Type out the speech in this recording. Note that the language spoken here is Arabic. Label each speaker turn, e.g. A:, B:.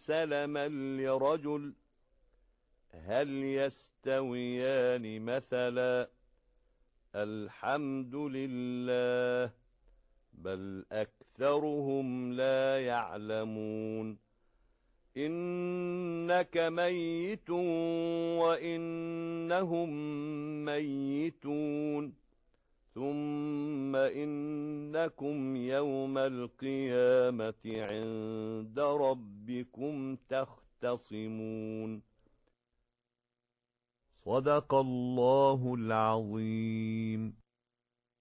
A: سلما لرجل هل يستويان مثلا الحمد لله بل أكثرهم لا يعلمون إنك ميت وإنهم ميتون ثم إنكم يوم القيامة عند ربكم تختصمون صدق الله العظيم.